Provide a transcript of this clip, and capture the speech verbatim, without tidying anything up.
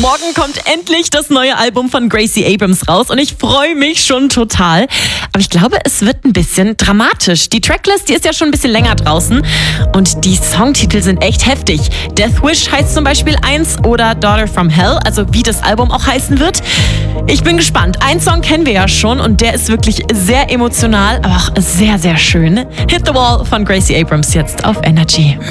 Morgen kommt endlich das neue Album von Gracie Abrams raus und ich freue mich schon total. Aber ich glaube, es wird ein bisschen dramatisch. Die Tracklist, die ist ja schon ein bisschen länger draußen und die Songtitel sind echt heftig. Death Wish heißt zum Beispiel eins oder Daughter from Hell, also wie das Album auch heißen wird. Ich bin gespannt. Einen Song kennen wir ja schon und der ist wirklich sehr emotional, aber auch sehr, sehr schön. Hit the Wall von Gracie Abrams jetzt auf Energy.